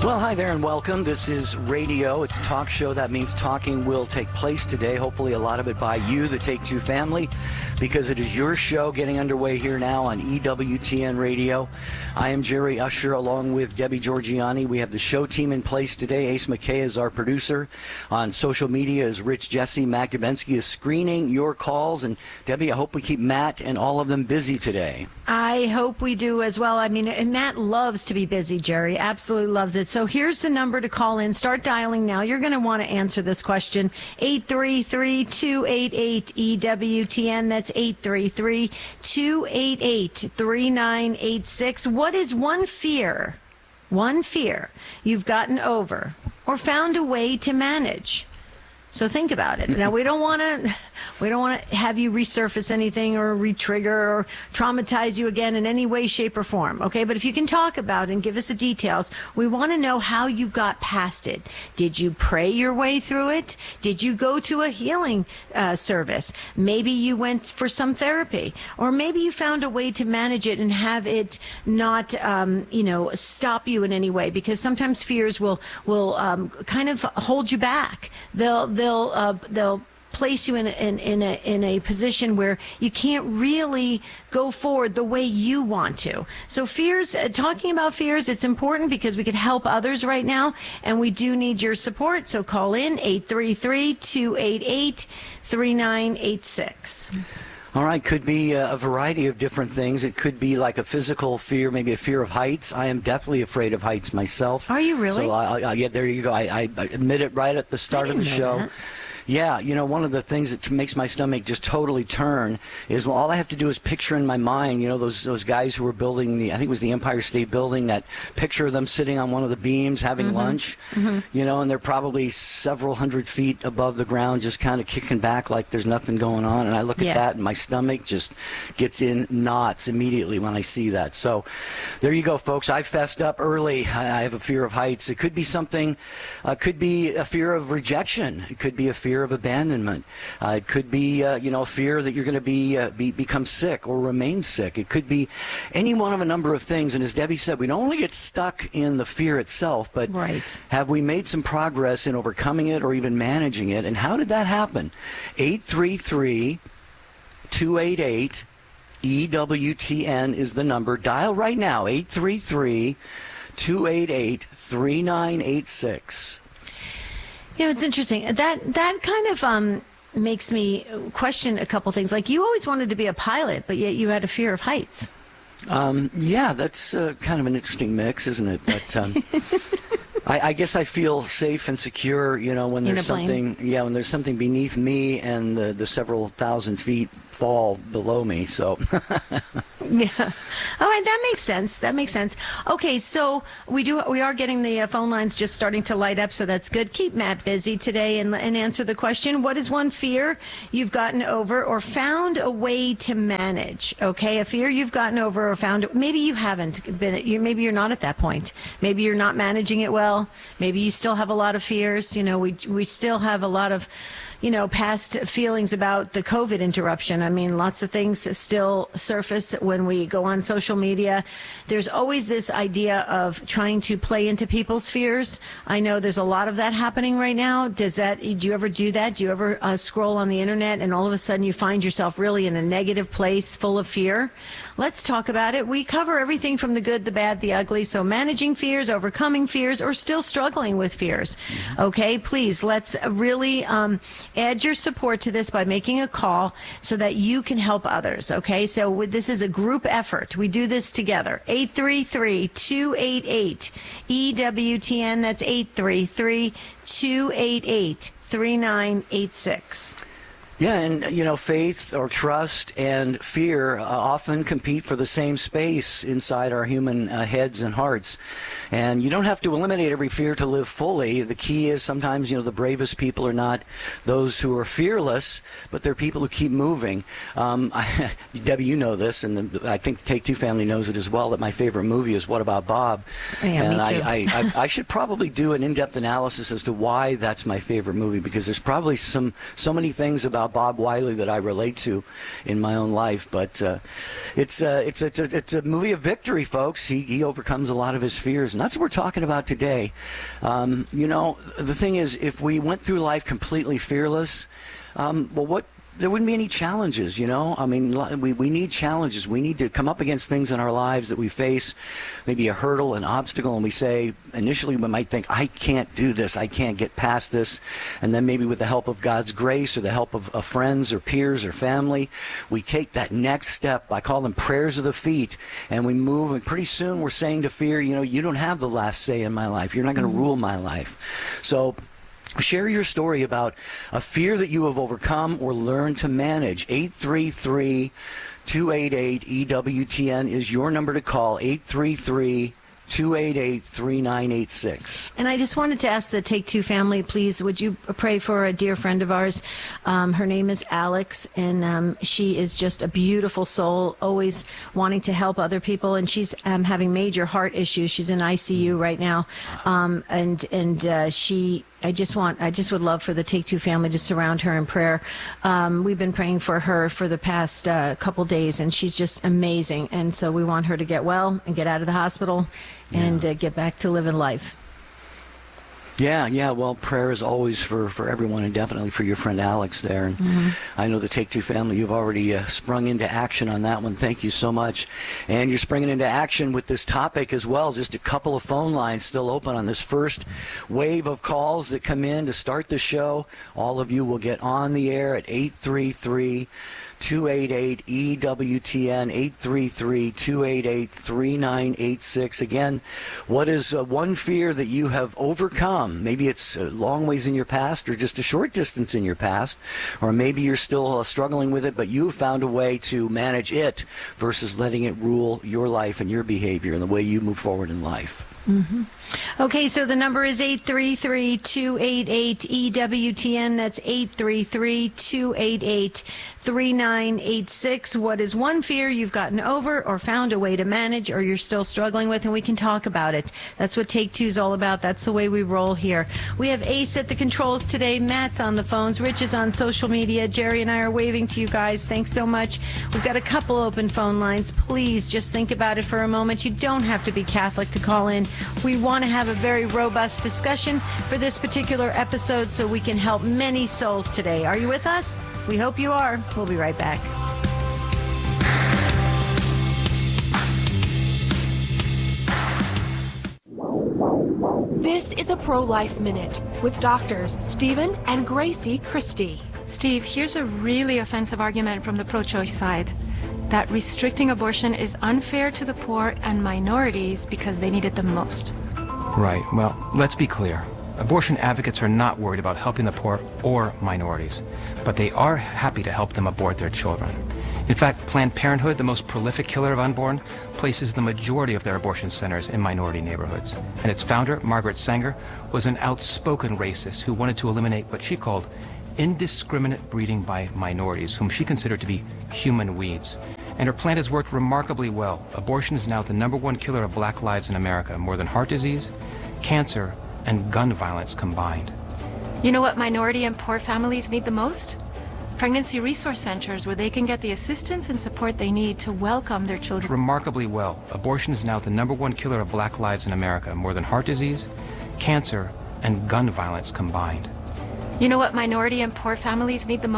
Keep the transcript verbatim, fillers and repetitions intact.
Well, hi there and welcome. This is radio. It's a talk show. That means talking will take place today. Hopefully a lot of it by you, the Take Two family, because it is your show getting underway here now on E W T N Radio. I am Jerry Usher along with Debbie Georgiani. We have the show team in place today. Ace McKay is our producer. On social media is Rich Jesse. Matt Gabensky is screening your calls. And Debbie, I hope we keep Matt and all of them busy today. I hope we do as well. I mean, and Matt loves to be busy, Jerry. Absolutely loves it. So here's the number to call in. Start dialing now. You're going to want to answer this question. eight three three, two eight eight, E W T N. That's eight three three, two eight eight, three nine eight six. What is one fear, one fear you've gotten over or found a way to manage? So think about it. Now, we don't want to we don't want to have you resurface anything or re-trigger or traumatize you again in any way, shape, or form, okay? But if you can talk about it and give us the details, we want to know how you got past it. Did you pray your way through it? Did you go to a healing uh, service? Maybe you went for some therapy. Or maybe you found a way to manage it and have it not, um, you know, stop you in any way. Because sometimes fears will, will um, kind of hold you back. They'll they'll uh, they'll place you in a, in, in a in a position where you can't really go forward the way you want to. So fears, uh, talking about fears, it's important because we could help others right now, and we do need your support. So call in eight three three, two eight eight, three nine eight six. All right, could be a variety of different things. It could be like a physical fear, maybe a fear of heights. I am deathly afraid of heights myself. Are you really? So, I, I, yeah, there you go. I, I admit it right at the start of the show. That. Yeah, you know, one of the things that makes my stomach just totally turn is, well, all I have to do is picture in my mind, you know, those those guys who were building the, I think it was the Empire State Building, that picture of them sitting on one of the beams having mm-hmm. lunch, mm-hmm. you know, and they're probably several hundred feet above the ground just kind of kicking back like there's nothing going on. And I look yeah. at that and my stomach just gets in knots immediately when I see that. So there you go, folks. I fessed up early. I, I have a fear of heights. It could be something, uh, could be a fear of rejection. It could be a fear of abandonment. Uh, it could be, uh, you know, fear that you're going to be, uh, be become sick or remain sick. It could be any one of a number of things. And as Debbie said, we don't only get stuck in the fear itself, but right. have we made some progress in overcoming it or even managing it? And how did that happen? eight three three, two eight eight, E W T N is the number. Dial right now, eight three three, two eight eight, three nine eight six. You know, it's interesting. That that kind of um, makes me question a couple things. Like, you always wanted to be a pilot, but yet you had a fear of heights. Um, yeah, that's uh, kind of an interesting mix, isn't it? But um, I, I guess I feel safe and secure, you know, when there's something, yeah, when there's something beneath me and the, the several thousand feet fall below me. So. Yeah. All right, that makes sense. That makes sense. Okay, so we do we are getting the uh, phone lines just starting to light up, so that's good. Keep Matt busy today and and answer the question: what is one fear you've gotten over or found a way to manage? Okay, a fear you've gotten over or found. Maybe you haven't been. You maybe you're not at that point. Maybe you're not managing it well. Maybe you still have a lot of fears. You know, we we still have a lot of, you know, past feelings about the COVID interruption. I mean, lots of things still surface when we go on social media. There's always this idea of trying to play into people's fears. I know there's a lot of that happening right now. Does that, do you ever do that? Do you ever uh, scroll on the internet and all of a sudden you find yourself really in a negative place full of fear? Let's talk about it. We cover everything from the good, the bad, the ugly. So managing fears, overcoming fears, or still struggling with fears. Okay, please, let's really um, add your support to this by making a call so that you can help others. Okay, so this is a group effort. We do this together. eight three three, two eight eight, E W T N. That's eight three three, two eight eight, three nine eight six. Yeah, and, you know, faith or trust and fear uh, often compete for the same space inside our human uh, heads and hearts. And you don't have to eliminate every fear to live fully. The key is sometimes, you know, the bravest people are not those who are fearless, but they're people who keep moving. Um, I, Debbie, you know this, and the, I think the Take Two family knows it as well, that my favorite movie is What About Bob? Yeah, and me too. I, I, I, I should probably do an in-depth analysis as to why that's my favorite movie, because there's probably some so many things about about Bob Wiley that I relate to in my own life. But uh, it's, uh, it's, it's, a, it's a movie of victory, folks. He, he overcomes a lot of his fears, and that's what we're talking about today. Um, you know, the thing is, if we went through life completely fearless, um, well, what there wouldn't be any challenges, you know? I mean, we, we need challenges. We need to come up against things in our lives that we face, maybe a hurdle, an obstacle, and we say, initially we might think, I can't do this, I can't get past this. And then maybe with the help of God's grace or the help of, of friends or peers or family, we take that next step. I call them prayers of the feet, and we move, and pretty soon we're saying to fear, you know, you don't have the last say in my life. You're not going to rule my life. So share your story about a fear that you have overcome or learned to manage. eight three three, two eight eight, E W T N is your number to call, eight three three, two eight eight, three nine eight six. And I just wanted to ask the Take Two family, please, would you pray for a dear friend of ours? Um, her name is Alex, and um, she is just a beautiful soul, always wanting to help other people, and she's um, having major heart issues. She's in I C U right now, um, and and uh, she... I just want, I just would love for the Take Two family to surround her in prayer. Um, we've been praying for her for the past uh, couple days, and she's just amazing. And so we want her to get well and get out of the hospital and yeah. uh, get back to living life. Yeah, yeah. Well, prayer is always for, for everyone, and definitely for your friend Alex there. And mm-hmm. I know the Take Two family, you've already uh, sprung into action on that one. Thank you so much. And you're springing into action with this topic as well. Just a couple of phone lines still open on this first wave of calls that come in to start the show. All of you will get on the air at eight three three, two eight eight, E W T N, eight three three, two eight eight, three nine eight six. Again, what is uh, one fear that you have overcome? Maybe it's a long ways in your past or just a short distance in your past, or maybe you're still uh, struggling with it, but you found a way to manage it versus letting it rule your life and your behavior and the way you move forward in life. Mm-hmm. Okay, so the number is eight three three, two eight eight, E W T N. That's eight three three, two eight eight, three nine eight six. What is one fear you've gotten over or found a way to manage or you're still struggling with, and we can talk about it. That's what Take Two is all about. That's the way we roll here. We have Ace at the controls today. Matt's on the phones. Rich is on social media. Jerry and I are waving to you guys. Thanks so much. We've got a couple open phone lines. Please just think about it for a moment. You don't have to be Catholic to call in. We want to have a very robust discussion for this particular episode so we can help many souls today. Are you with us? We hope you are. We'll be right back. This is a Pro-Life Minute with doctors Stephen and Gracie Christie. Steve, here's a really offensive argument from the pro-choice side, that restricting abortion is unfair to the poor and minorities because they need it the most. Right. Well, let's be clear. Abortion advocates are not worried about helping the poor or minorities, but they are happy to help them abort their children. In fact, Planned Parenthood, the most prolific killer of unborn, places the majority of their abortion centers in minority neighborhoods. And its founder, Margaret Sanger, was an outspoken racist who wanted to eliminate what she called indiscriminate breeding by minorities, whom she considered to be human weeds. And her plan has worked remarkably well. Abortion is now the number one killer of black lives in America, more than heart disease, cancer, and gun violence combined. You know what minority and poor families need the most? Pregnancy resource centers where they can get the assistance and support they need to welcome their children. Remarkably well. Abortion is now the number one killer of black lives in America, more than heart disease, cancer, and gun violence combined. You know what minority and poor families need the most?